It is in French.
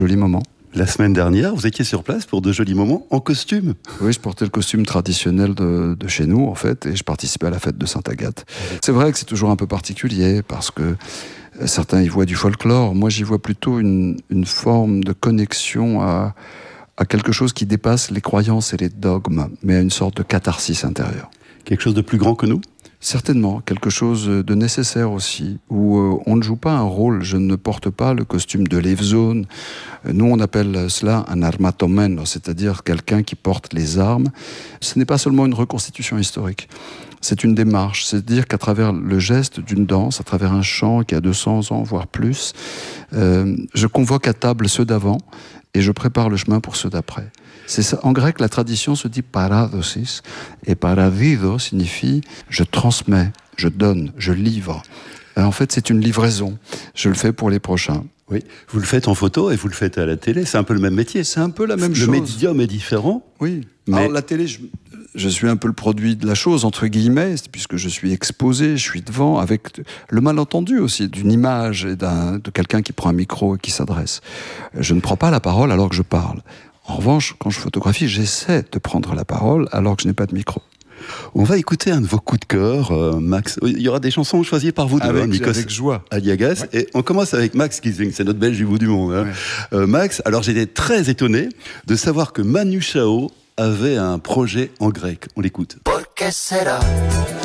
Joli moment. La semaine dernière, vous étiez sur place pour de jolis moments en costume. Oui, je portais le costume traditionnel de chez nous, en fait, et je participais à la fête de Sainte-Agathe. C'est vrai que c'est toujours un peu particulier, parce que certains y voient du folklore. Moi, j'y vois plutôt une forme de connexion à quelque chose qui dépasse les croyances et les dogmes, mais à une sorte de catharsis intérieure. Quelque chose de plus grand que nous ? Certainement, quelque chose de nécessaire aussi, où on ne joue pas un rôle, je ne porte pas le costume de Levzone. Nous, on appelle cela un armatomeno, c'est-à-dire quelqu'un qui porte les armes. Ce n'est pas seulement une reconstitution historique, c'est une démarche, c'est-à-dire qu'à travers le geste d'une danse, à travers un chant qui a 200 ans, voire plus, je convoque à table ceux d'avant et je prépare le chemin pour ceux d'après. C'est ça. En grec, la tradition se dit paradosis, et paradido signifie je transmets, je donne, je livre. En fait, c'est une livraison. Je le fais pour les prochains. Oui, vous le faites en photo et vous le faites à la télé, c'est un peu le même métier. C'est un peu la même chose. Le médium est différent. Oui, mais alors la télé, je suis un peu le produit de la chose, entre guillemets, puisque je suis exposé, je suis devant, avec le malentendu aussi d'une image et de quelqu'un qui prend un micro et qui s'adresse. Je ne prends pas la parole alors que je parle. En revanche, quand je photographie, j'essaie de prendre la parole alors que je n'ai pas de micro. On va écouter un de vos coups de cœur, Max. Il y aura des chansons choisies par vous deux, avec joie. Aliagas. Ouais. Et on commence avec Max Kiesling, c'est notre Belge du bout du monde. Hein. Ouais. Max, alors j'étais très étonné de savoir que Manu Chao avait un projet en grec. On l'écoute. ¿Por qué será